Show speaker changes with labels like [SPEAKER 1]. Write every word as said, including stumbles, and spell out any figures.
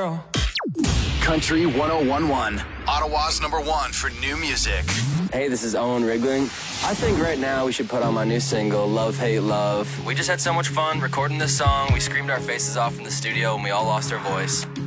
[SPEAKER 1] tomorrow.
[SPEAKER 2] Country one oh one one, Ottawa's number one for new music.
[SPEAKER 3] Hey, this is Owen Rigling. I think right now we should put on my new single, Love, Hate, Love. We just had so much fun recording this song. We screamed our faces off in the studio and we all lost our voice.